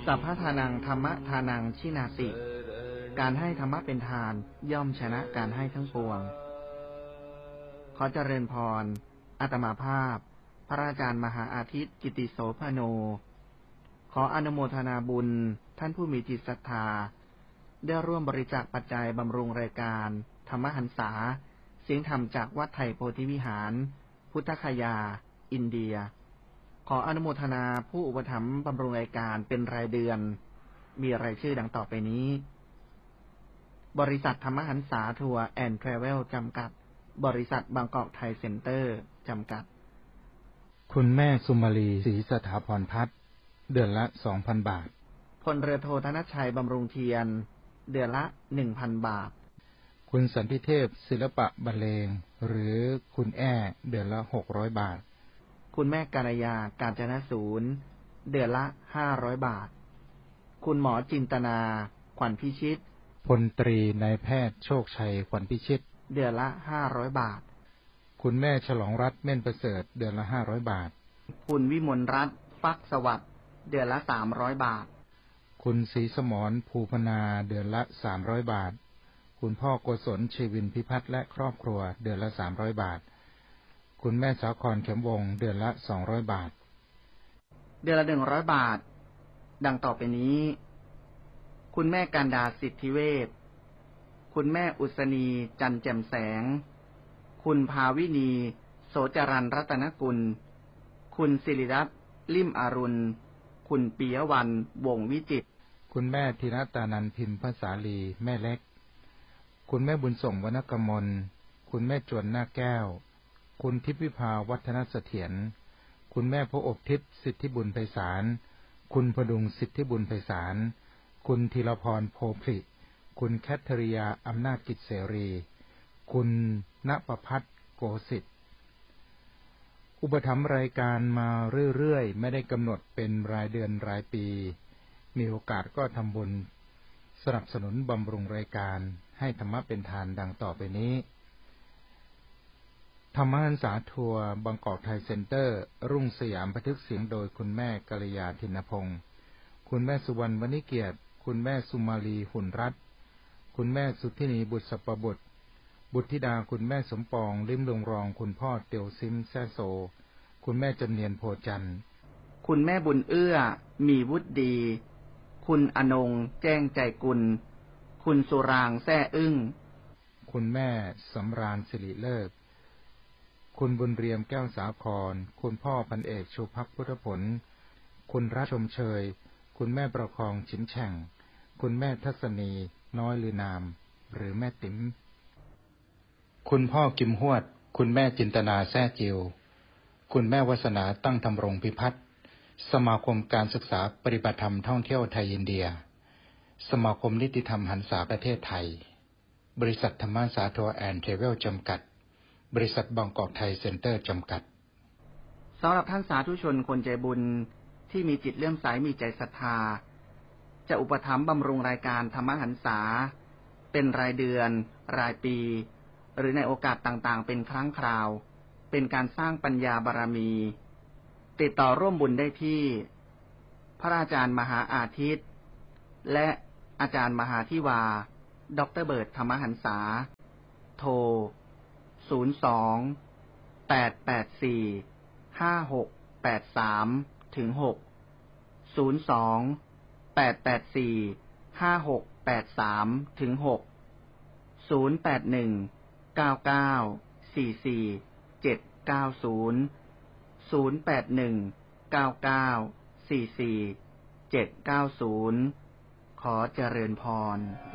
สัพพทานังธรรมทานังชินาติการให้ธรรมะเป็นทานย่อมชนะการให้ทั้งปวงขอเจริญพรอาตมาภาพพระอาจารย์มหาอาทิตย์กิติโสภโนขออนุโมทนาบุญท่านผู้มีจิตศรัทธาได้ร่วมบริจาคปัจจัยบำรุงรายการธรรมหันษาเสียงธรรมจากวัดไทยโพธิวิหารพุทธคยาอินเดียขออนุโมทนาผู้อุปถัมภ์บำรุงรายการเป็นรายเดือนมีรายชื่อดังต่อไปนี้บริษัทธรรมหันษาทัวร์แอนด์ทราเวลจำกัดบริษัทบางกอกไทยเซ็นเตอร์จำกัดคุณแม่สุมาลีศรีสถาพรพัฒน์เดือนละ 2,000 บาทพลเรือโทธนชัยบำรุงเทียนเดือนละ 1,000 บาทคุณสันติเทพศิลปะบรรเลงหรือคุณแอ้เดือนละ600 บาทคุณแม่กัลยาการจนศูนย์เดือนละ500 บาทคุณหมอจินตนาขวัญพิชิตพลตรีนายแพทย์โชคชัยขวัญพิชิตเดือนละ500 บาทคุณแม่ฉลองรัตน์เม่นประเสริฐเดือนละ500 บาทคุณวิมลรัตน์ฟักสวัสดิ์เดือนละ300 บาทคุณศรีสมรภูพนาเดือนละ300 บาทคุณพ่อโกศลชีวินพิพัฒน์และครอบครัวเดือนละ300 บาทคุณแม่สาครเข็มวงเดือนละ200 บาทเดือนละ100 บาทดังต่อไปนี้คุณแม่กันดาสิทธิเวชคุณแม่อุศนีจันแจ่มแสงคุณภาวินีโสจรัญรัตนกุลคุณศิริรัตน์ลิ่มอรุณคุณปิยวรรณวงศ์วิจิตรคุณแม่ธีรตานันท์พิมพ์ภาษาลีแม่เล็กคุณแม่บุญส่งวรรณกมลคุณแม่จวนหน้าแก้วคุณทิพย์วิภาวัฒนเสถียรคุณแม่พระอบทิพย์สิทธิบุญไพศาลคุณพดุงสิทธิบุญไพศาลคุณธีรพรโพผลิคุณแคทเธอรียาอำนาจกิจเสรีคุณณประภัทรโกสิทธิ์อุปถัมภ์รายการมาเรื่อยๆไม่ได้กำหนดเป็นรายเดือนรายปีมีโอกาสก็ทำบุญสนับสนุนบำรุงรายการให้ธรรมะเป็นทานดังต่อไปนี้ธรรมหันษาทัวร์บางกอกไทยเซ็นเตอร์รุ่งสยามบันทึกเสียงโดยคุณแม่กัลยาธินพงศ์คุณแม่สุวรรณวณิเกียรติคุณแม่สุมาลีหุ่นรัตน์คุณแม่สุทธินีบุตรสปบุตรบุตรธิดาคุณแม่สมปองลิ้มลงรองคุณพ่อเตียวซิมแซ่โซคุณแม่จำเนียนโพจันทร์คุณแม่บุญเอื้อมีวุฒิดีคุณอนงแจ้งใจกุลคุณสุรางแซ่อึ้งคุณแม่สำราญสิริเลิศคุณบุญเรียมแก้วสาครคุณพ่อพันเอกชูภักพุทธผลคุณรัชชมเชยคุณแม่ประคองชิมแฉ่งคุณแม่ทัศนีน้อยลือนามหรือแม่ติ๋มคุณพ่อกิมฮวดคุณแม่จินตนาแซ่จิวคุณแม่วาสนาตั้งธำรงพิพัฒน์สมาคมการศึกษาปฏิบัติธรรมท่องเที่ยวไทยอินเดียสมาคมนิติธรรมหันษาประเทศไทยบริษัทธรรมหันษาทัวร์แอนด์ทราเวลจำกัดบริษัทบางกอกไทยเซ็นเตอร์จำกัดสำหรับท่านสาธุชนคนใจบุญที่มีจิตเลื่อมใสมีใจศรัทธาจะอุปถัมภ์บำรุงรายการธรรมหันษาเป็นรายเดือนรายปีหรือในโอกาสต่างๆเป็นครั้งคราวเป็นการสร้างปัญญาบารมีติดต่อร่วมบุญได้ที่พระอาจารย์มหาอาทิตย์และอาจารย์มหาธิวาดร.เบิร์ตธรรมหันษาโทร02-884-5683-6 02-884-5683-6 081-99-44-790 081-99-44-790 ขอเจริญพร